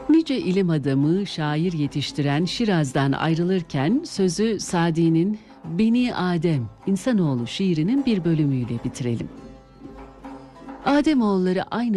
Nice ilim adamı, şair yetiştiren Şiraz'dan ayrılırken sözü Sadi'nin Beni Adem, İnsanoğlu şiirinin bir bölümüyle bitirelim. Ademoğulları aynı